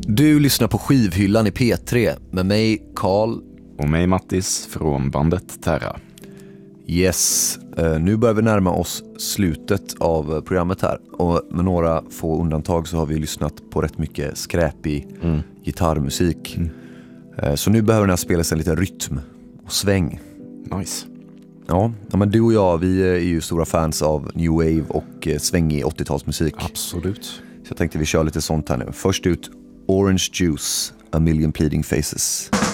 Du lyssnar på Skivhyllan i P3 med mig, Carl. Och mig, Mattis, från bandet Terra. Yes, nu börjar vi närma oss slutet av programmet här. Och med några få undantag så har vi lyssnat på rätt mycket skräpig gitarrmusik. Så nu behöver den här spelas en liten rytm och sväng. Nice. Ja, men du och jag, vi är ju stora fans av New Wave och svängig 80-talsmusik. Absolut. Så jag tänkte vi kör lite sånt här nu. Först ut, Orange Juice, A Million Pleading Faces.